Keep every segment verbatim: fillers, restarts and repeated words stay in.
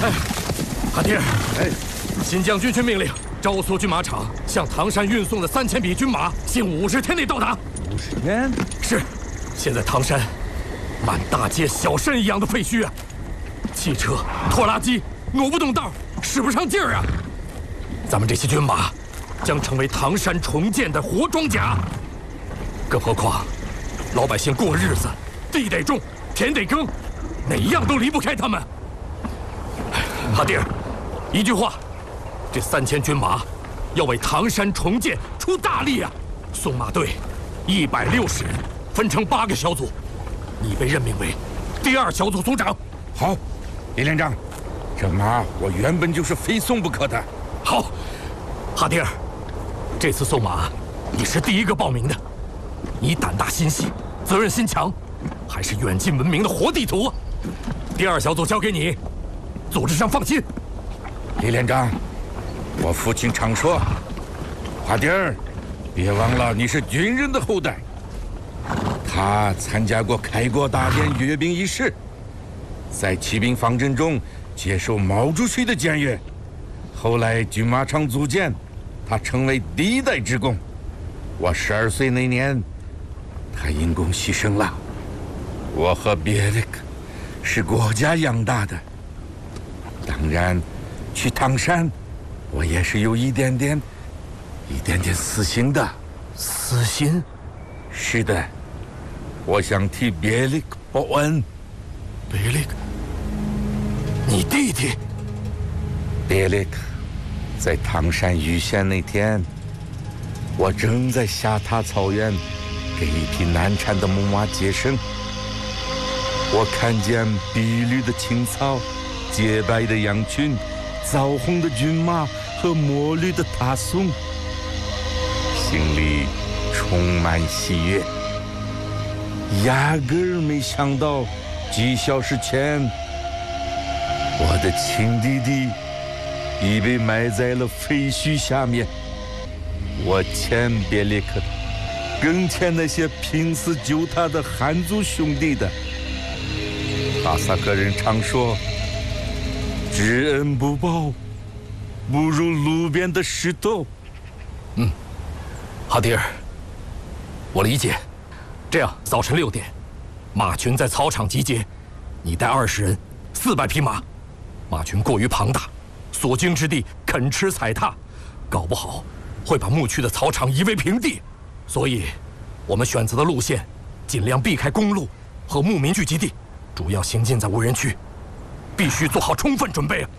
哎，阿爹，哎，新疆军区命令，昭苏军马场向唐山运送的三千匹军马，限五十天内到达。 五十天？ 是。现在唐山满大街小山一样的废墟啊，汽车、拖拉机挪不动道，使不上劲儿啊。咱们这些军马将成为唐山重建的活装甲。更何况，老百姓过日子，地得种，田得耕，哪一样都离不开他们。阿爹，一句话，这三千军马要为唐山重建出大力啊！送马队一百六十人，分成八个小组，你被任命为第二小组组长。 好，李连长，这马我原本就是非送不可的。 好，阿爹，这次送马你是第一个报名的，你胆大心细，责任心强，还是远近闻名的活地图啊！第二小组交给你。组织上放心， 李连长，我父亲常说，华弟儿，别忘了你是军人的后代。他参加过开国大典阅兵仪式，在骑兵方阵中接受毛主席的检阅，后来军马场组建，他成为第一代职工。我十二岁那年，他因公牺牲了。我和别的是国家养大的。当然，去唐山，我也是有一点点、一点点私心的。 私心？ 是的，我想替别力报恩。 别力，你弟弟？ 别力，在唐山遇险那天，我正在下塔草原给一匹难产的母马接生。我看见碧绿的青草。洁白的羊群，枣红的军马和墨绿的大松，心里充满喜悦。压根儿没想到，几小时前，我的亲弟弟已被埋在了废墟下面。我欠别列克，更欠那些拼死救他的汉族兄弟的。哈萨克人常说。知恩不报，不如路边的石头。 嗯，哈迪尔，我理解。这样，早晨六点，马群在操场集结，你带二十人，四百匹马。马群过于庞大，所经之地啃吃踩踏，搞不好会把牧区的草场夷为平地。所以，我们选择的路线，尽量避开公路和牧民聚集地，主要行进在无人区。必须做好充分准备啊！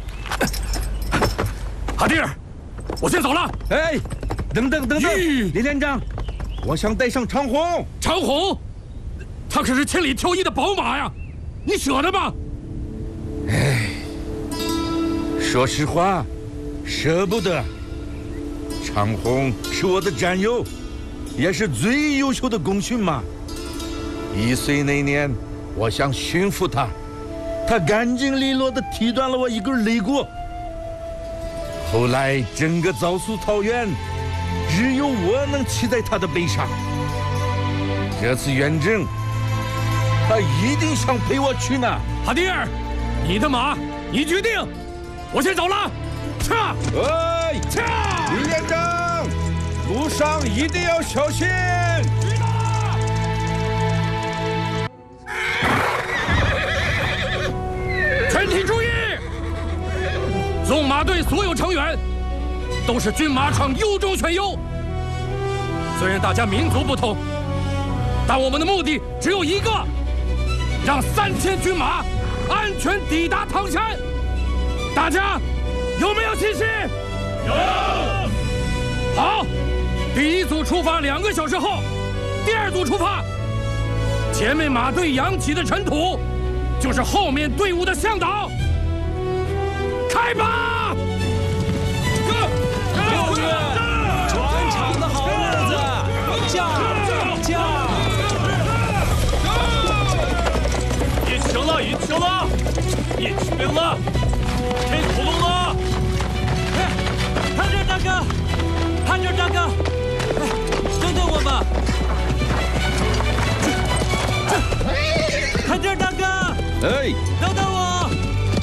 哈迪尔，我先走了。 哎，等等等等，李连长，我想带上长虹。 长虹，他可是千里挑一的宝马呀，你舍得吗？ 哎，说实话，舍不得。长虹是我的战友，也是最优秀的功勋马。一岁那年，我想驯服他。他干净利落地踢断了我一根肋骨。后来整个枣苏草原，只有我能骑在他的背上。这次远征，他一定想陪我去呢。 哈迪尔，你的马，你决定。我先走了。撤！ 哎， 撤！ 李连长，路上一定要小心。 全体注意！纵马队所有成员都是军马场优中选优。虽然大家民族不同，但我们的目的只有一个：让三千军马安全抵达唐山。大家有没有信心？有。好，第一组出发两个小时后，第二组出发。前面马队扬起的尘土，就是后面队伍的向导。开吧！ 六月，转场的好日子，驾驾！ 一起了，一起了，一起了！